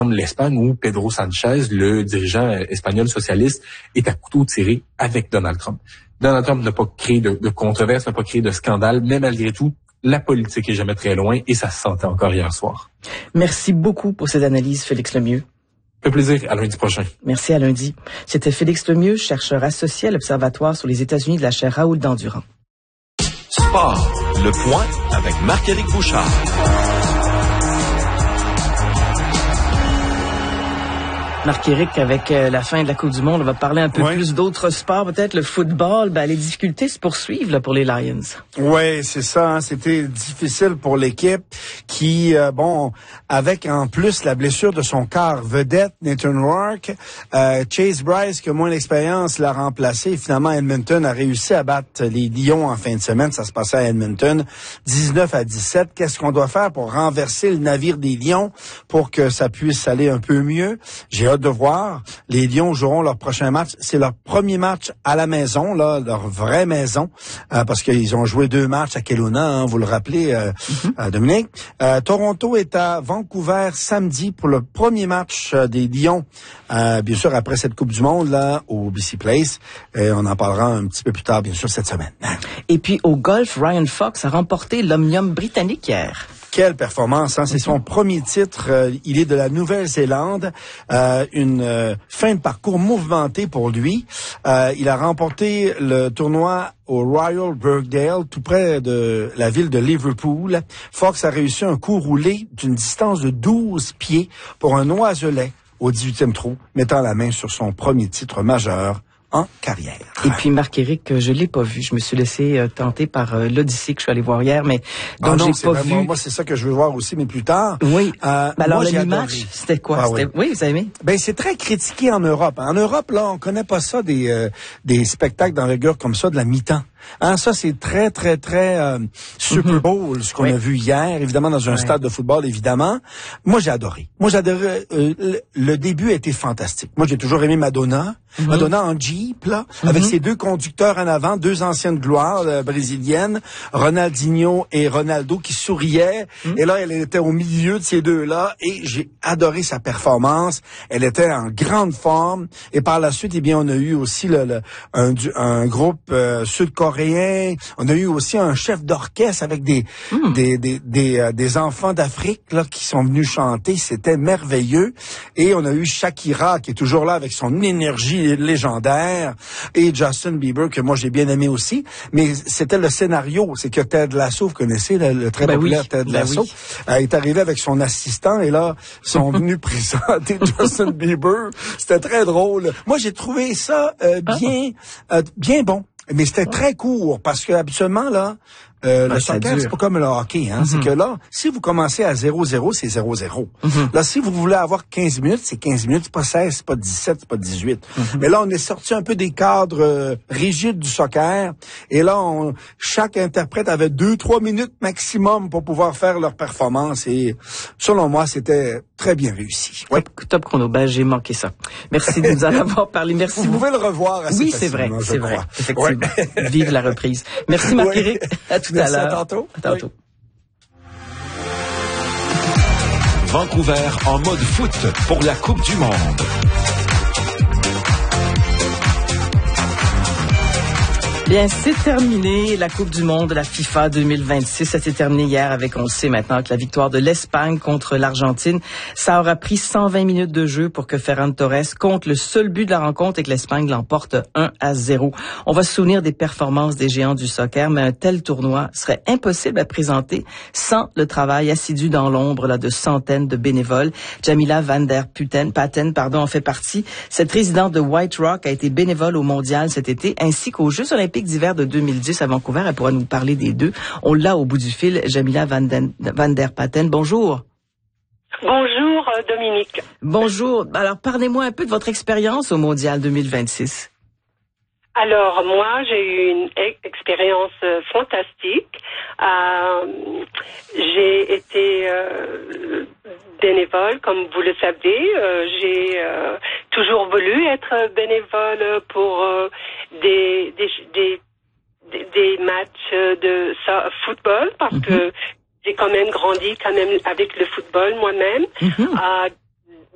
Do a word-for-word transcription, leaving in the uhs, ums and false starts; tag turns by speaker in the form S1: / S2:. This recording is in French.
S1: l'Espagne où Pedro Sanchez, le dirigeant espagnol socialiste, est à couteau tiré avec Donald Trump. Donald Trump n'a pas créé de, de controverse, n'a pas créé de scandale, mais malgré tout, la politique est jamais très loin et ça se sentait encore hier soir.
S2: Merci beaucoup pour cette analyse, Félix Lemieux.
S1: Ça fait plaisir. À lundi prochain.
S2: Merci, à lundi. C'était Félix Lemieux, chercheur associé à l'Observatoire sur les États-Unis de la chaire Raoul Dandurand.
S3: Sport, le point avec Marc-Éric Bouchard.
S2: Marc-Éric, avec euh, la fin de la Coupe du Monde, on va parler un peu
S4: oui.
S2: plus d'autres sports, peut-être le football. Ben, les difficultés se poursuivent là pour les Lions.
S4: Oui, c'est ça. Hein, c'était difficile pour l'équipe qui, euh, bon, avec en plus la blessure de son quart vedette, Nathan Rourke, euh, Chase Bryce, qui a moins d'expérience, l'a remplacé. Finalement, Edmonton a réussi à battre les Lions en fin de semaine. Ça se passait à Edmonton, dix-neuf à dix-sept. Qu'est-ce qu'on doit faire pour renverser le navire des Lions pour que ça puisse aller un peu mieux? J'ai hâte de voir. Les Lions joueront leur prochain match. C'est leur premier match à la maison, là, leur vraie maison, euh, parce qu'ils ont joué deux matchs à Kelowna, hein, vous le rappelez, euh, mm-hmm. euh, Dominique. Euh, Toronto est à Vancouver samedi pour le premier match euh, des Lions, euh, bien sûr après cette Coupe du Monde là au B C Place. Et on en parlera un petit peu plus tard, bien sûr, cette semaine.
S2: Et puis au golf, Ryan Fox a remporté l'Omnium britannique hier.
S4: Quelle performance, hein? C'est son premier titre. Euh, il est de la Nouvelle-Zélande. Euh, une euh, fin de parcours mouvementée pour lui. Euh, il a remporté le tournoi au Royal Birkdale, tout près de la ville de Liverpool. Fox a réussi un coup roulé d'une distance de douze pieds pour un oiselet au dix-huitième trou, mettant la main sur son premier titre majeur en carrière.
S2: Et puis Marc-Éric, je l'ai pas vu. Je me suis laissé euh, tenter par euh, l'Odyssée que je suis allé voir hier, mais donc ah non, j'ai pas
S4: vraiment,
S2: vu.
S4: Moi, c'est ça que je veux voir aussi, mais plus tard.
S2: Oui.
S4: Euh,
S2: ben alors le mi-match, c'était quoi?
S4: Ah,
S2: c'était... Oui. oui, vous avez aimé?
S4: Ben c'est très critiqué en Europe. En Europe, là, on connaît pas ça des euh, des spectacles d'envergure comme ça de la mi-temps. Hein, ça, c'est très, très, très euh, Super Bowl, mm-hmm. ce qu'on oui. a vu hier, évidemment, dans un oui. stade de football, évidemment. Moi, j'ai adoré. Moi, j'ai adoré. Euh, le, le début a été fantastique. Moi, j'ai toujours aimé Madonna. Mm-hmm. Madonna en Jeep, là, mm-hmm. avec ses deux conducteurs en avant, deux anciennes gloires euh, brésiliennes, Ronaldinho et Ronaldo, qui souriaient. Mm-hmm. Et là, elle était au milieu de ces deux-là, et j'ai adoré sa performance. Elle était en grande forme. Et par la suite, eh bien, on a eu aussi le, le, un, un groupe euh, sud-coréen. On a eu aussi un chef d'orchestre avec des mm. des des des, euh, des enfants d'Afrique là qui sont venus chanter, c'était merveilleux. Et on a eu Shakira qui est toujours là avec son énergie légendaire et Justin Bieber que moi j'ai bien aimé aussi. Mais c'était le scénario, c'est que Ted Lasso, vous connaissez le, le très ben populaire oui. Ted Lasso, ben oui. euh, est arrivé avec son assistant et là sont venus présenter Justin Bieber. C'était très drôle. Moi j'ai trouvé ça euh, bien euh, bien bon. Mais c'était très court parce que habituellement là, euh, ben, le soccer c'est pas comme le hockey, hein. Mm-hmm. C'est que là, si vous commencez à zéro zéro, c'est zéro zéro. Mm-hmm. Là, si vous voulez avoir quinze minutes, c'est quinze minutes, c'est pas seize, c'est pas dix-sept, c'est pas dix-huit. Mm-hmm. Mais là, on est sorti un peu des cadres euh, rigides du soccer. Et là, on, chaque interprète avait deux, trois minutes maximum pour pouvoir faire leur performance. Et selon moi, c'était très bien réussi.
S2: Ouais. Top, top chrono. Ben, j'ai manqué ça. Merci de nous en avoir parlé. Merci.
S4: Vous pouvez le revoir assez
S2: Oui, c'est vrai, c'est vrai. Effectivement. Ouais. Vive la reprise. Merci Marc-Éric. À tout
S4: Merci
S2: à l'heure.
S4: À tantôt.
S2: À tantôt.
S3: Oui. Vancouver en mode foot pour la Coupe du Monde.
S2: Bien, c'est terminé, la Coupe du Monde de la FIFA deux mille vingt-six. Ça s'est terminé hier avec, on le sait maintenant, avec la victoire de l'Espagne contre l'Argentine. Ça aura pris cent vingt minutes de jeu pour que Ferran Torres compte le seul but de la rencontre et que l'Espagne l'emporte un à zéro. On va se souvenir des performances des géants du soccer, mais un tel tournoi serait impossible à présenter sans le travail assidu dans l'ombre là, de centaines de bénévoles. Jamila Van Der Putten, Patten pardon, en fait partie. Cette résidente de White Rock a été bénévole au Mondial cet été, ainsi qu'aux Jeux olympiques d'hiver de deux mille dix à Vancouver. Elle pourra nous parler des deux. On l'a au bout du fil. Jamila Van, Den, Van Der Patten, bonjour.
S5: Bonjour Dominique.
S2: Bonjour. Alors parlez-moi un peu de votre expérience au Mondial deux mille vingt-six.
S5: Alors moi j'ai eu une expérience euh, fantastique. Euh, j'ai été euh, bénévole, comme vous le savez. Euh, j'ai euh, toujours voulu être bénévole pour euh, des, des des des matchs de ça, football parce mm-hmm. que j'ai quand même grandi quand même avec le football moi-même. Mm-hmm. Euh,